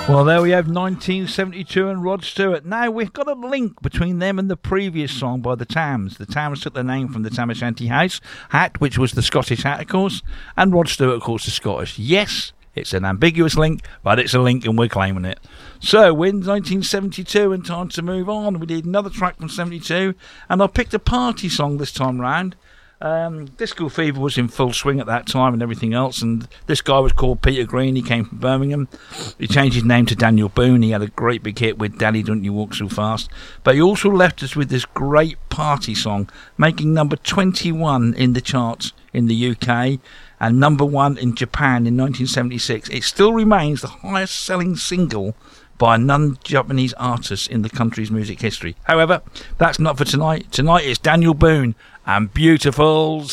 Well, there we have 1972 and Rod Stewart. Now, we've got a link between them and the previous song by the Tams. The Tams took their name from the Tam O'Shanter hat, which was the Scottish hat, of course, and Rod Stewart, of course, is Scottish. Yes, it's an ambiguous link, but it's a link and we're claiming it. So, we're in 1972 and time to move on. We did another track from 72, and I picked a party song this time round. Disco Fever was in full swing at that time and everything else, and this guy was called Peter Green. He came from Birmingham. He changed his name to Daniel Boone. He had a great big hit with Daddy Don't You Walk So Fast, but he also left us with this great party song, making number 21 in the charts in the UK and number 1 in Japan in 1976. It still remains the highest selling single by a non-Japanese artist in the country's music history. However, that's not for tonight. Tonight it's Daniel Boone and Beautifuls.